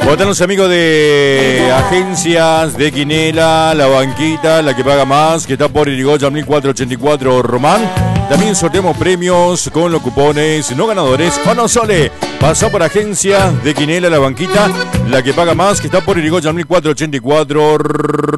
Votan los amigos de agencias de Quinela, La Banquita, la que paga más, que está por Irigoyen 1484 Román. También sorteamos premios con los cupones no ganadores. O no sole, pasa por agencias de Quinela, La Banquita, la que paga más, que está por Irigoyen 1484